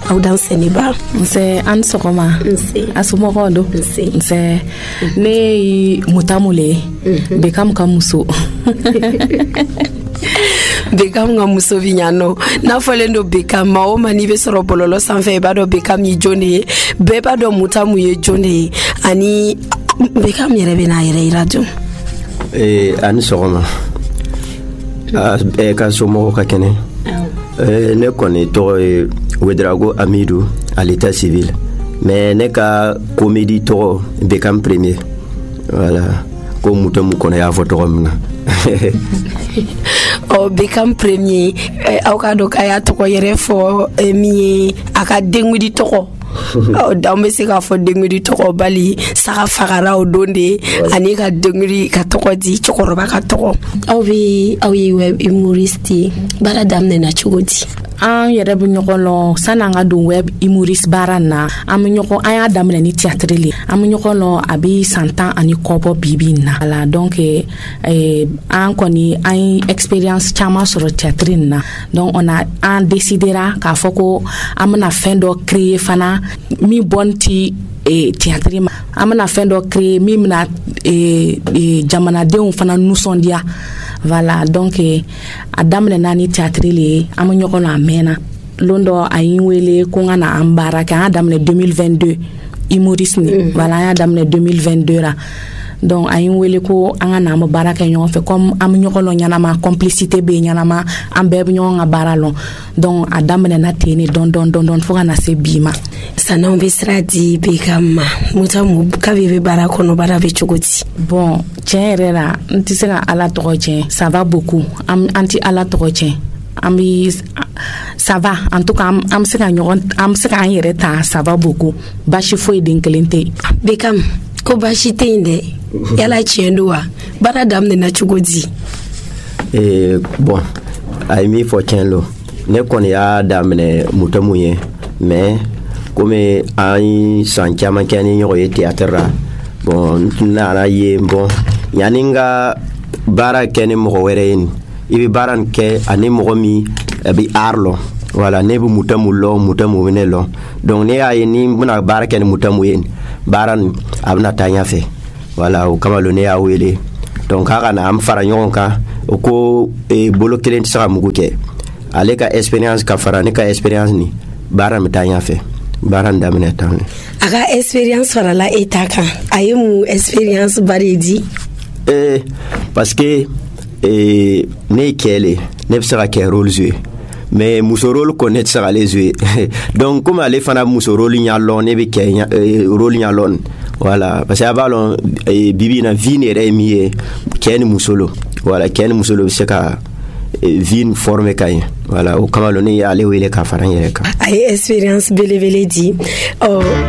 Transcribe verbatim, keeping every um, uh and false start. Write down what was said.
aw dan seniba nse an sogoma nse asumoko do nse nse ne mutamule bekam kamuso Bekam nga muso vinyano na fole ndo Bekam ma o mani be soro bololo sanfɛ ba do Bekam yi jone be ba do mutamu ye jone ani Bekam yɛrɛ bɛ na yɛrɛ ira dun eh ani sɔgɔma eh ka somɔgɔw ka kɛnɛ eh ne kɔni tɔgɔ ye Wedrago Amidou à l'état civil mais ne ka comédie tɔgɔ Bekam premier voilà ko mutamu kɔnɔ y'a fɔ tɔgɔ min na o Bekam premier aw ka do kaya tɔgɔ yɛrɛ fɔ mi aka dengudi tɔgɔ o dan bɛ se ka fɔ dengudi tɔgɔ bali saga fagara o don de ani ka dengudi ka tɔgɔ di cɛkɔrɔba ka tɔgɔ aw bɛ aw ye web humoriste baara daminɛna cogo di an yɛrɛ bɛ ɲɔgɔn lɔn sani an ka don web humoriste baara na an bɛ ɲɔgɔn an y'a daminɛ ni théâtre le an bɛ ɲɔgɔn lɔn a bɛ san tan ani kɔ bɔ bi-bi in na ala donc eh, an kɔni an ye expérience caman sɔrɔ théâtre in na donc on a an décidera k'a fɔ ko an bɛna fɛn dɔ créer fana min bɔn ti eh, théâtre ma an bɛna fɛn dɔ créer min bɛna eh, eh, jamanadenw fana nisɔndiya voilà donc eh, a daminɛna ni théâtre le an bɛ ɲɔgɔn na a mɛnna lon dɔ a yi wele ko n ka na an baara kɛ an y'a daminɛ deux mille vingt-deux humoriste ni mm. voilà an y'a daminɛ deux mille vingt-deux ra donc a yi wele ko an ka na an bɛ baara kɛ ɲɔgɔn fɛ comme an bɛ ɲɔgɔn lɔn ɲanama complicité bɛ ɲanama an bɛɛ bɛ ɲɔgɔn ka baara lɔn donc a daminɛna ten ne dɔn dɔn dɔn dɔn fo ka na se bi ma san'anw bɛ sira di Bekam ma mutamu kabi bɛ baara kɔnɔ baara bɛ cogo di bon tiɲɛ yɛrɛ la n tɛ se ka ala tɔgɔ tiɲɛ ça va beaucoup an tɛ ala tɔgɔ tiɲɛ an bɛ ça va en tout cas an bɛ se ka ɲɔgɔn an bɛ se k'an yɛrɛ ta ça va beaucoup baasi foyi den kelen tɛ yen Bekam ko baasi tɛ yen dɛ yala tiɲɛ don wa baara daminɛna cogo di eh bon a ye min fɔ tiɲɛ lo ne kɔni y'a daminɛ mutamu ye mais comme an ye san caman kɛ ni ɲɔgɔn ye théâtre ra bon n nana ye bon yanni n ka baara kɛ ni mɔgɔ wɛrɛ ye nin i bɛ baara nin kɛ ani mɔgɔ min a bɛ art lɔn voilà ne bɛ mutamu lɔn mutamu bɛ ne lɔn donc ne y'a ye ni n bɛna baara kɛ ni mutamu ye baara nin a bɛna taa ɲɛfɛ voilà o kama lo ne y'a wele donc k'a ka na an fara ɲɔgɔn kan o ko bolo kelen tɛ se ka mugu kɛ ale ka expérience ka fara ne ka expérience ni baara bɛ taa ɲɛfɛ baara nin daminɛ tan a ka expérience farala e ta kan a ye mun expérience bari di eh parce que eh ne ye cɛ le ne bɛ se ka kɛ rôle jouer mais muso rôle ko ne tɛ se k'ale jouer donc comme ale fana muso rôle ɲa lɔn ne bɛ kɛ rôle ɲa lɔn voilà parce que a b'a lɔn bibi in na vie yɛrɛ ye min ye cɛ ni muso lo voilà cɛ ni muso lo bɛ se ka vie forme ka ɲɛ voilà o kama lo ne y'ale wele ka fara n yɛrɛ kan a ye expérience belebele di ɔ